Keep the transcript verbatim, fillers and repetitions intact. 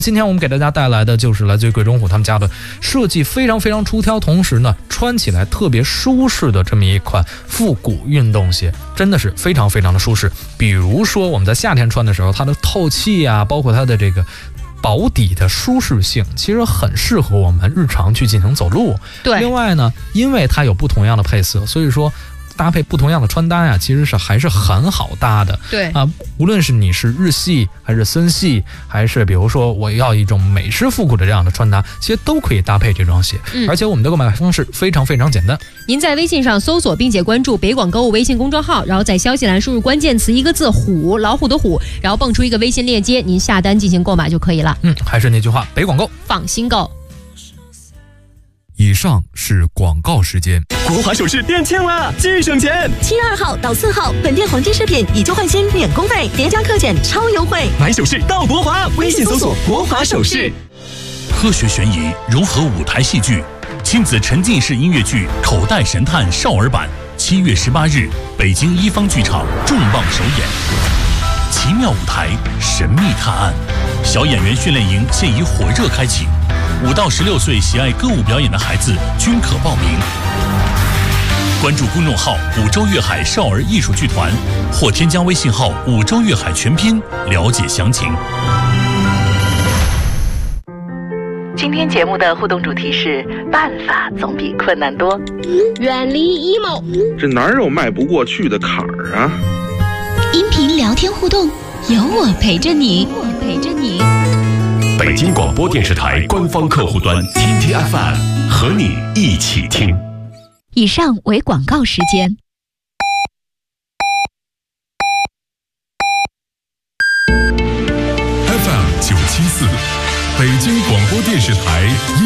今天我们给大家带来的就是来自于贵中虎他们家的设计非常非常出挑，同时呢穿起来特别舒适的这么一款复古运动鞋，真的是非常非常的舒适。比如说我们在夏天穿的时候，它的透气啊，包括它的这个薄底的舒适性，其实很适合我们日常去进行走路。 对， 另外呢，因为它有不同样的配色，所以说搭配不同样的穿搭呀，其实是还是很好搭的。 对啊，无论是你是日系还是森系，还是比如说我要一种美式复古的这样的穿搭，其实都可以搭配这双鞋。嗯，而且我们的购买方式非常非常简单， 您在微信上搜索并且关注北广购物微信公众号，然后在消息栏输入关键词一个字虎，老虎的虎，然后蹦出一个微信链接，您下单进行购买就可以了。 嗯，还是那句话，北广购放心购。 以上是广告时间。 国华首饰店庆了，巨省钱！ 七月二号到四号，本店黄金饰品以旧换新免工费，叠加克减超优惠。 买首饰到国华，微信搜索国华首饰。 科学悬疑融合舞台戏剧，亲子沉浸式音乐剧《口袋神探》少儿版，七月十八日，北京一方剧场重磅首演。奇妙舞台，神秘探案，小演员训练营现已火热开启。五到十六岁喜爱歌舞表演的孩子均可报名。关注公众号“五洲粤海少儿艺术剧团”或添加微信号“五洲粤海全拼”了解详情。 今天节目的互动主题是：办法总比困难多。 远离 emo， 这哪有迈不过去的坎儿啊？ 音频聊天互动，有我陪着你，我陪着你。 北京广播电视台官方客户端 T T F M 和你一起听。 以上为广告时间。 F M 九七四，北京广播电视台。